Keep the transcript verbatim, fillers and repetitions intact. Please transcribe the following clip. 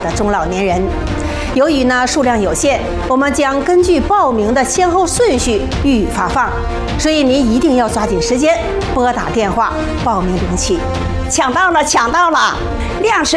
的中老年人。由于呢数量有限，我们将根据报名的先后顺序予以发放，所以您一定要抓紧时间拨打电话报名领取。 抢到了，抢到了！亮水。